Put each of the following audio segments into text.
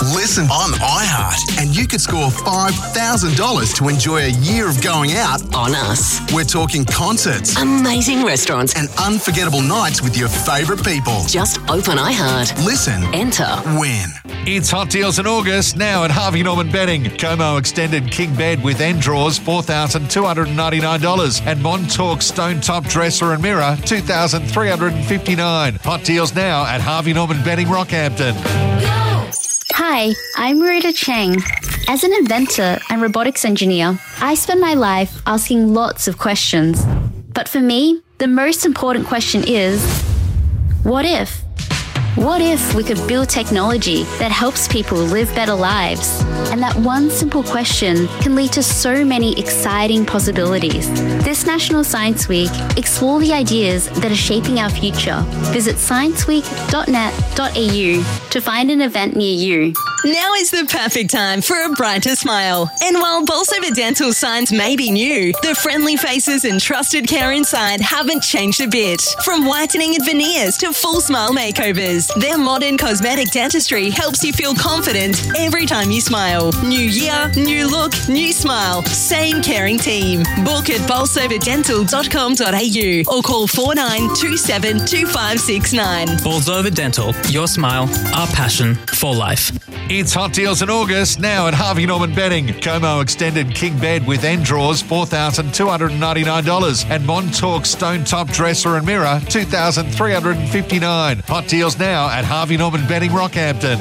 Listen on iHeart, and you could score $5,000 to enjoy a year of going out On us. We're talking concerts Amazing restaurants. and unforgettable nights with your favourite people. Just open iHeart. Listen, Enter. win. It's Hot Deals in August, now at Harvey Norman Bedding. Como Extended King Bed with end drawers, $4,299. And Montauk Stone Top Dresser and Mirror, $2,359. Hot Deals now at Harvey Norman Bedding, Rockhampton. Hi, I'm Marita Chang. As an inventor and robotics engineer, I spend my life asking lots of questions. But for me, the most important question is, what if? What if we could build technology that helps people live better lives? And that one simple question can lead to so many exciting possibilities. This National Science Week, explore the ideas that are shaping our future. Visit scienceweek.net.au to find an event near you. Now is the perfect time for a brighter smile. And while Bolsover Dental signs may be new, the friendly faces and trusted care inside haven't changed a bit. From whitening and veneers to full smile makeovers, their modern cosmetic dentistry helps you feel confident every time you smile. New year, new look, new smile. Same caring team. Book at bolsoverdental.com.au or call 4927 2569. Bolsover Dental, your smile, our passion for life. It's Hot Deals in August, now at Harvey Norman Bedding. Como Extended King Bed with end drawers, $4,299. And Montauk Stone Top Dresser and Mirror, $2,359. Hot Deals now at Harvey Norman Bedding, Rockhampton.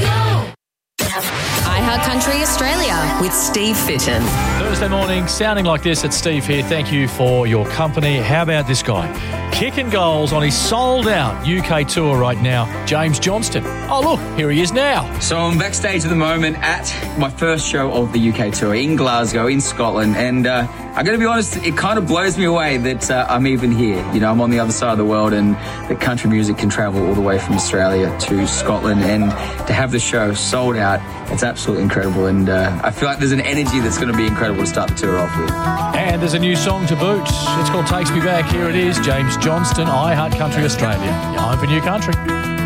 iHeart Country Australia with Steve Fitton. Thursday morning, sounding like this. It's Steve here. Thank you for your company. How about this guy? Kicking goals on his sold-out UK tour right now, James Johnston. Oh, look, here he is now. So I'm backstage at the moment at my first show of the UK tour in Glasgow, in Scotland, and I'm going to be honest, it kind of blows me away that I'm even here. You know, I'm on the other side of the world, and that country music can travel all the way from Australia to Scotland, and to have the show sold out, it's absolutely incredible, and I feel like there's an energy that's going to be incredible to start the tour off with. And there's a new song to boot. It's called Takes Me Back. Here it is, James Johnston, iHeart Country Australia. Your home for new country.